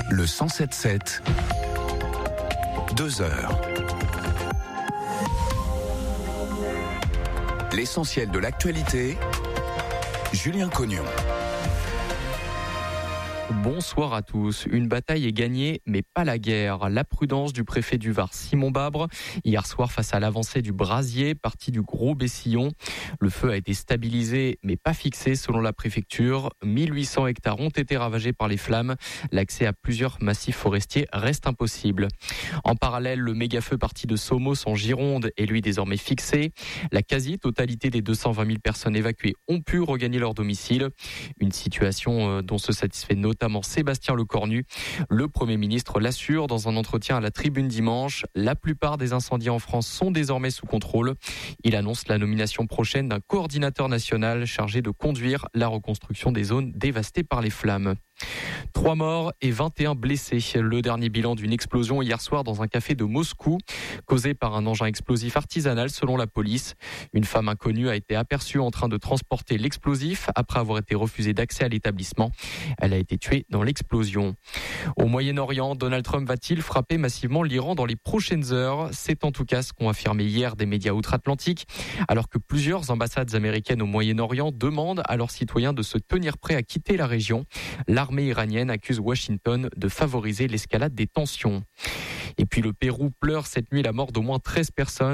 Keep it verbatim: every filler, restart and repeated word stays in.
Le cent sept sept, deux heures. L'essentiel de l'actualité, Julien Cognon. Bonsoir à tous. Une bataille est gagnée, mais pas la guerre. La prudence du préfet du Var, Simon Babre, hier soir face à l'avancée du brasier, parti du Gros Bessillon. Le feu a été stabilisé, mais pas fixé selon la préfecture. mille huit cents hectares ont été ravagés par les flammes. L'accès à plusieurs massifs forestiers reste impossible. En parallèle, le méga-feu parti de Somos en Gironde est lui désormais fixé. La quasi-totalité des deux cent vingt mille personnes évacuées ont pu regagner leur domicile. Une situation dont se satisfait notamment notamment Sébastien Lecornu. Le Premier ministre l'assure dans un entretien à la Tribune dimanche. La plupart des incendies en France sont désormais sous contrôle. Il annonce la nomination prochaine d'un coordinateur national chargé de conduire la reconstruction des zones dévastées par les flammes. Trois morts et vingt et un blessés. Le dernier bilan d'une explosion hier soir dans un café de Moscou, causée par un engin explosif artisanal selon la police. Une femme inconnue a été aperçue en train de transporter l'explosif après avoir été refusée d'accès à l'établissement. Elle a été tuée dans l'explosion. Au Moyen-Orient, Donald Trump va-t-il frapper massivement l'Iran dans les prochaines heures? C'est en tout cas ce qu'ont affirmé hier des médias outre-Atlantique, alors que plusieurs ambassades américaines au Moyen-Orient demandent à leurs citoyens de se tenir prêts à quitter la région. L'armée iranienne accuse Washington de favoriser l'escalade des tensions. Et puis le Pérou pleure cette nuit la mort d'au moins treize personnes.